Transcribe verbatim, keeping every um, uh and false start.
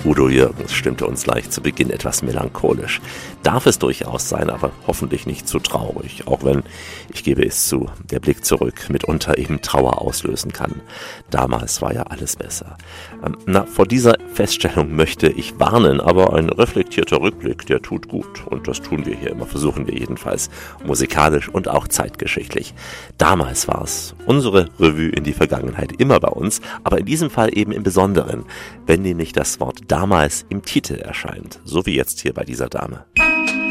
Udo Jürgens stimmte uns gleich zu Beginn etwas melancholisch. Darf es durchaus sein, aber hoffentlich nicht zu traurig, auch wenn, ich gebe es zu, der Blick zurück mitunter eben Trauer auslösen kann. Damals war ja alles besser. Ähm, na, vor dieser Feststellung möchte ich warnen, aber ein reflektierter Rückblick, der tut gut. Und das tun wir hier immer, versuchen wir jedenfalls, musikalisch und auch zeitgeschichtlich. Damals war es unsere Revue in die Vergangenheit, immer bei uns, aber in diesem Fall eben im Besonderen, wenn nämlich das Wort damals im Titel erscheint, so wie jetzt hier bei dieser Dame.